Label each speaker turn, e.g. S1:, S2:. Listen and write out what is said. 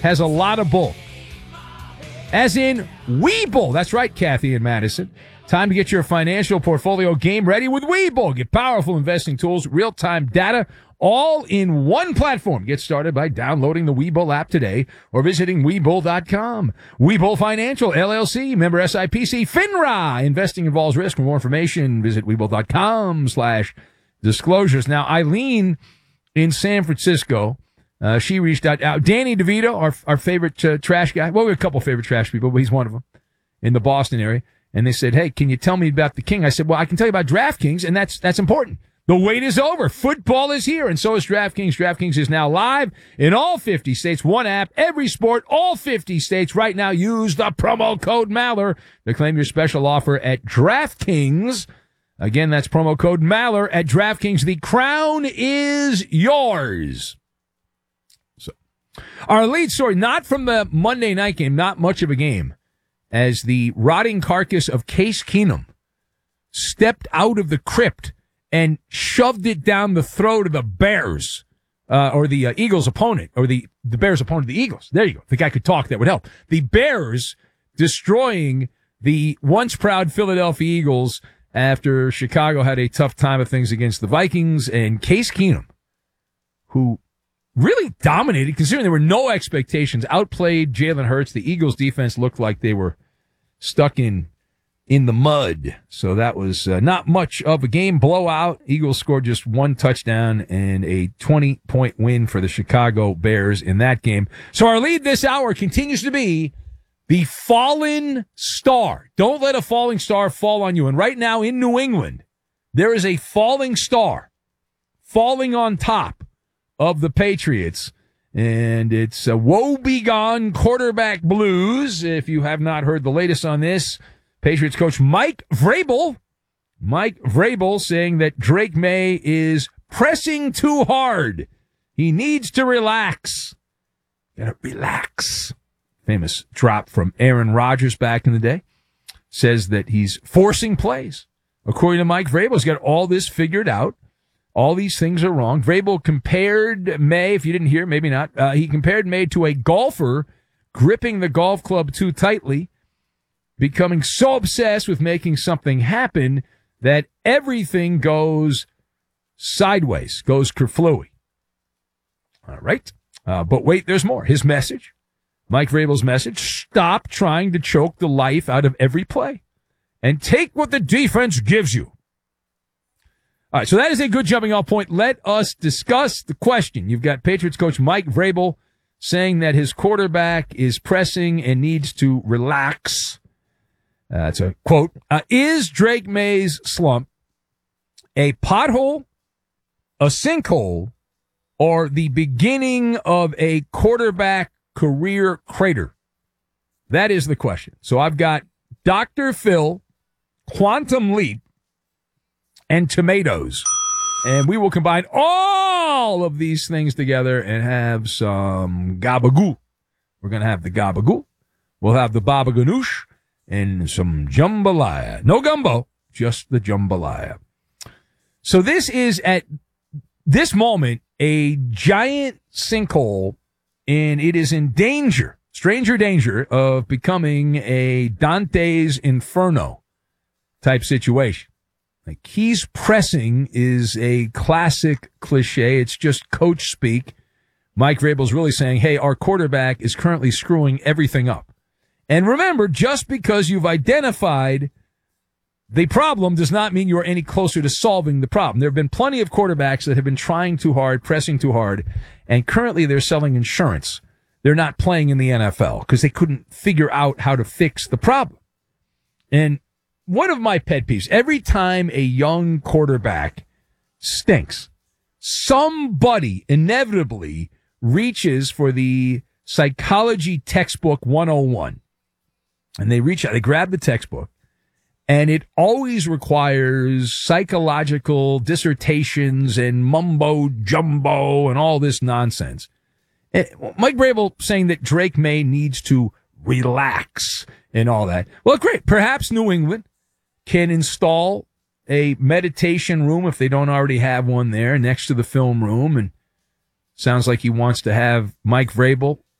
S1: has a lot of bull. As in Webull. That's right, Kathy and Madison. Time to get your financial portfolio game ready with Webull. Get powerful investing tools, real-time data, all in one platform. Get started by downloading the Webull app today or visiting Webull.com. Webull Financial, LLC, member SIPC, FINRA. Investing involves risk. For more information, visit Webull.com/disclosures. Now, Eileen in San Francisco, she reached out. Danny DeVito, our favorite trash guy. Well, we have a couple favorite trash people, but he's one of them in the Boston area. And they said, hey, can you tell me about the King? I said, well, I can tell you about DraftKings, and that's important. The wait is over. Football is here, and so is DraftKings. DraftKings is now live in all 50 states. One app, every sport, all 50 states. Right now, use the promo code Maller to claim your special offer at DraftKings. Again, that's promo code Maller at DraftKings. The crown is yours. So, our lead story, not from the Monday night game, not much of a game, as the rotting carcass of Case Keenum stepped out of the crypt and shoved it down the throat of the Bears, or the Eagles' opponent, or the Bears' opponent, the Eagles. There you go. If the guy could talk, that would help. The Bears destroying the once proud Philadelphia Eagles after Chicago had a tough time of things against the Vikings, and Case Keenum, who really dominated, considering there were no expectations, outplayed Jalen Hurts. The Eagles' defense looked like they were stuck in the mud. So that was not much of a game. Blowout. Eagles scored just one touchdown and a 20-point win for the Chicago Bears in that game. So our lead this hour continues to be the fallen star. Don't let a falling star fall on you. And right now in New England, there is a falling star falling on top of the Patriots, and it's a woe-begone quarterback blues. If you have not heard the latest on this, Patriots coach Mike Vrabel saying that Drake May is pressing too hard. He needs to relax. Gotta relax. Famous drop from Aaron Rodgers back in the day. Says that he's forcing plays. According to Mike Vrabel, he's got all this figured out. All these things are wrong. Vrabel compared May, if you didn't hear, maybe not, he compared May to a golfer gripping the golf club too tightly, becoming so obsessed with making something happen that everything goes sideways, goes kerflooey. All right. But wait, there's more. His message, Mike Vrabel's message, stop trying to choke the life out of every play and take what the defense gives you. All right, so that is a good jumping off point. Let us discuss the question. You've got Patriots coach Mike Vrabel saying that his quarterback is pressing and needs to relax. It's a quote. Is Drake May's slump a pothole, a sinkhole, or the beginning of a quarterback career crater? That is the question. So I've got Dr. Phil, Quantum Leap, and tomatoes. And we will combine all of these things together and have some gabagoo. We're going to have the gabagoo. We'll have the baba ganoush and some jambalaya. No gumbo, just the jambalaya. So this is, at this moment, a giant sinkhole, and it is in danger, stranger danger, of becoming a Dante's Inferno type situation. Like, he's pressing is a classic cliche. It's just coach speak. Mike Vrabel's really saying, hey, our quarterback is currently screwing everything up. And remember, just because you've identified the problem does not mean you're any closer to solving the problem. There have been plenty of quarterbacks that have been trying too hard, pressing too hard, and currently they're selling insurance. They're not playing in the NFL because they couldn't figure out how to fix the problem. And one of my pet peeves, every time a young quarterback stinks, somebody inevitably reaches for the psychology textbook 101. And they reach out, they grab the textbook, and it always requires psychological dissertations and mumbo jumbo and all this nonsense. And Mike Vrabel saying that Drake May needs to relax and all that. Well, great. Perhaps New England can install a meditation room if they don't already have one there next to the film room. And sounds like he wants to have Mike Vrabel